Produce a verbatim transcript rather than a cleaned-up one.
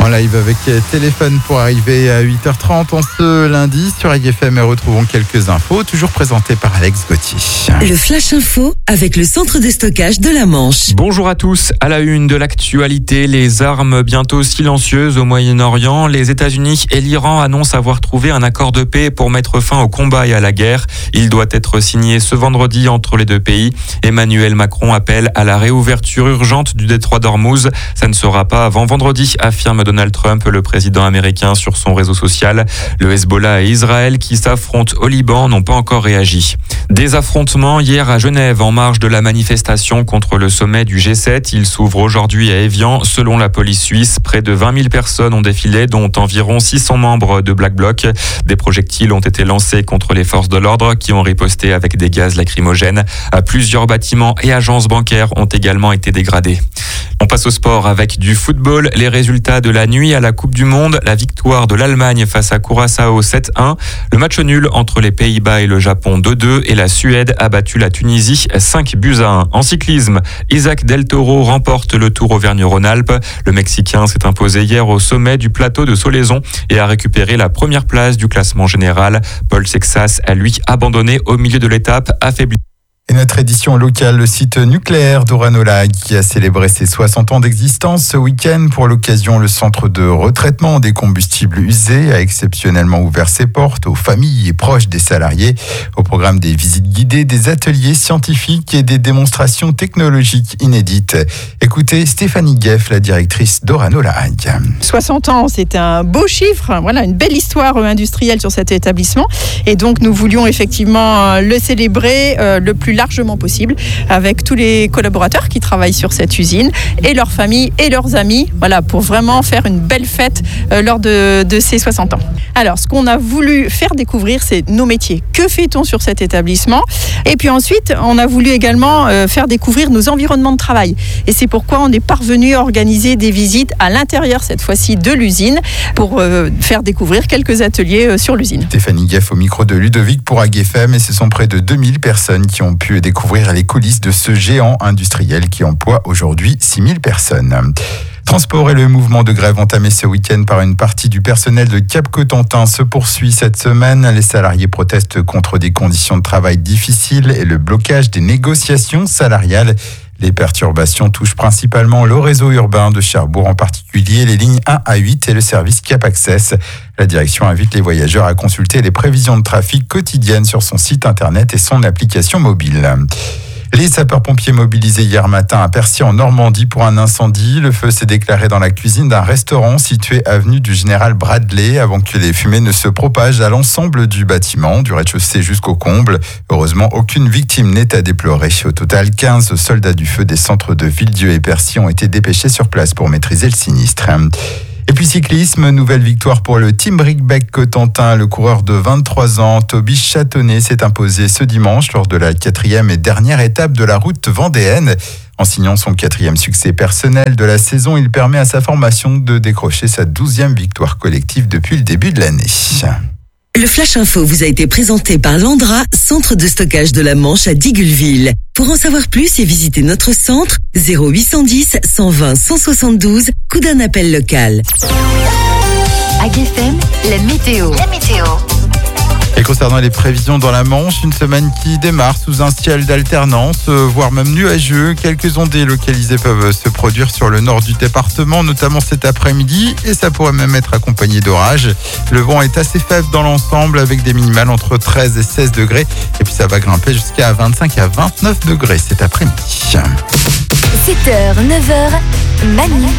En live avec Téléphone pour arriver à huit heures trente en ce lundi sur A G F M et retrouvons quelques infos, toujours présentées par Alex Gauthier. Le Flash Info avec le centre de stockage de la Manche. Bonjour à tous. À la une de l'actualité, les armes bientôt silencieuses au Moyen-Orient. Les États-Unis et l'Iran annoncent avoir trouvé un accord de paix pour mettre fin au combat et à la guerre. Il doit être signé ce vendredi entre les deux pays. Emmanuel Macron appelle à la réouverture urgente du détroit d'Ormuz. Ça ne sera pas avant vendredi, affirme Donald Trump, le président américain, sur son réseau social. Le Hezbollah et Israël qui s'affrontent au Liban n'ont pas encore réagi. Des affrontements hier à Genève en marge de la manifestation contre le sommet du G sept. Il s'ouvre aujourd'hui à Évian. Selon la police suisse, près de vingt mille personnes ont défilé, dont environ six cents membres de Black Bloc. Des projectiles ont été lancés contre les forces de l'ordre qui ont riposté avec des gaz lacrymogènes. Plusieurs bâtiments et agences bancaires ont également été dégradés. On passe au sport avec du football. Les résultats de la nuit à la Coupe du Monde. La victoire de l'Allemagne face à Curaçao sept un. Le match nul entre les Pays-Bas et le Japon deux deux. Et la Suède a battu la Tunisie cinq buts à un. En cyclisme, Isaac Del Toro remporte le Tour Auvergne-Rhône-Alpes. Le Mexicain s'est imposé hier au sommet du plateau de Solaison et a récupéré la première place du classement général. Paul Sexas a lui abandonné au milieu de l'étape, affaibli. Et notre édition locale, le site nucléaire d'Oranola, qui a célébré ses soixante ans d'existence ce week-end. Pour l'occasion, le centre de retraitement des combustibles usés a exceptionnellement ouvert ses portes aux familles et proches des salariés. Au programme des visites guidées, des ateliers scientifiques et des démonstrations technologiques inédites. Écoutez Stéphanie Gueff, la directrice d'Oranola. soixante ans, c'est un beau chiffre. Voilà, une belle histoire industrielle sur cet établissement. Et donc, nous voulions effectivement le célébrer le plus largement possible avec tous les collaborateurs qui travaillent sur cette usine et leurs familles et leurs amis, voilà, pour vraiment faire une belle fête euh, lors de, de ces soixante ans. Alors, ce qu'on a voulu faire découvrir, c'est nos métiers. Que fait-on sur cet établissement? Et puis ensuite, on a voulu également euh, faire découvrir nos environnements de travail. Et c'est pourquoi on est parvenu à organiser des visites à l'intérieur, cette fois-ci, de l'usine pour euh, faire découvrir quelques ateliers euh, sur l'usine. Stéphanie Gueff au micro de Ludovic pour A G F M, et ce sont près de deux mille personnes qui ont pu découvrir les coulisses de ce géant industriel qui emploie aujourd'hui six mille personnes. Transport et le mouvement de grève entamé ce week-end par une partie du personnel de Cap-Cotentin se poursuit cette semaine. Les salariés protestent contre des conditions de travail difficiles et le blocage des négociations salariales. Les perturbations touchent principalement le réseau urbain de Cherbourg, en particulier les lignes un à huit et le service Cap Access. La direction invite les voyageurs à consulter les prévisions de trafic quotidiennes sur son site internet et son application mobile. Les sapeurs-pompiers mobilisés hier matin à Percy en Normandie pour un incendie. Le feu s'est déclaré dans la cuisine d'un restaurant situé avenue du Général Bradley avant que les fumées ne se propagent à l'ensemble du bâtiment, du rez-de-chaussée jusqu'au comble. Heureusement, aucune victime n'est à déplorer. Au total, quinze soldats du feu des centres de Villedieu et Percy ont été dépêchés sur place pour maîtriser le sinistre. Et puis cyclisme, nouvelle victoire pour le Team Brickbeck Cotentin. Le coureur de vingt-trois ans, Toby Châtonnet, s'est imposé ce dimanche lors de la quatrième et dernière étape de la route vendéenne. En signant son quatrième succès personnel de la saison, il permet à sa formation de décrocher sa douzième victoire collective depuis le début de l'année. Le Flash Info vous a été présenté par Landra, centre de stockage de la Manche à Digulleville. Pour en savoir plus et visiter notre centre, zéro huit cent dix, cent vingt, cent soixante-douze, coup d'un appel local. A G F M, la météo. La météo. Et concernant les prévisions dans la Manche, une semaine qui démarre sous un ciel d'alternance, voire même nuageux. Quelques ondées localisées peuvent se produire sur le nord du département, notamment cet après-midi, et ça pourrait même être accompagné d'orages. Le vent est assez faible dans l'ensemble, avec des minimales entre treize et seize degrés, et puis ça va grimper jusqu'à vingt-cinq à vingt-neuf degrés cet après-midi. sept heures, neuf heures, Manu.